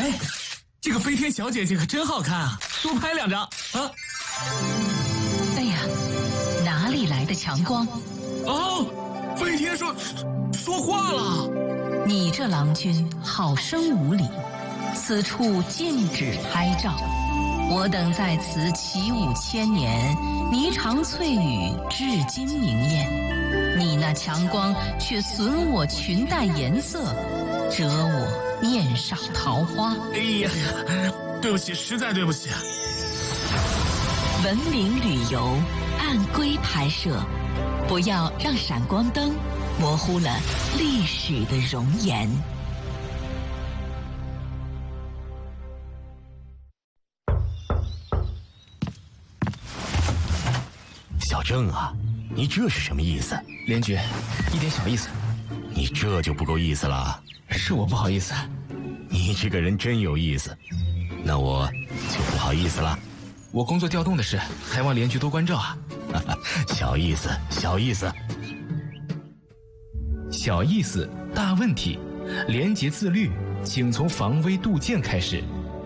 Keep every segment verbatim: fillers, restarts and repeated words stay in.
哎，这个飞天小姐姐可真好看啊，多拍两张啊！ 哎呀，哪里来的强光？ 哦，飞天说说话了。 你这郎君好生无礼，此处禁止拍照。我等在此起舞千年，霓裳翠羽至今明艳。你那强光却损我裙带颜色，折我面上桃花。 哎呀，对不起，实在对不起。 文明旅游，按规拍摄，不要让闪光灯模糊了历史的容颜。 小郑啊，你这是什么意思？ 连局，一点小意思。 你这就不够意思了。 是我不好意思。 你这个人真有意思，那我就不好意思了。 我工作调动的事，还望连局多关照啊。 小意思，小意思。 小意思，大问题。廉洁自律，请从防微杜渐开始。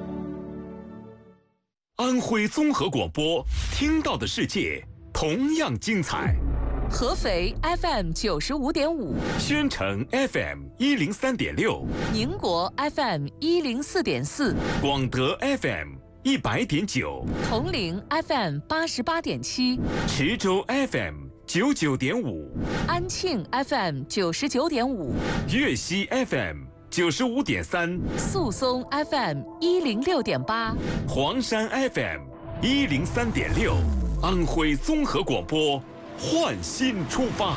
安徽综合广播，听到的世界同样精彩。 合肥 F M 九十五点五， 宣城 F M 一零三点六， 宁国 F M 一零四点四， 广德 F M 一百点九， 铜陵 F M 八十八点七， 池州 F M 九九点五， 安庆 F M 九十九点五， 粤西 F M 九十五点三， 宿松 F M 一零六点八， 黄山 F M 一零三点六，安徽综合广播，焕新出发。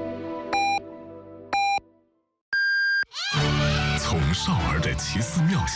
从少儿的奇思妙想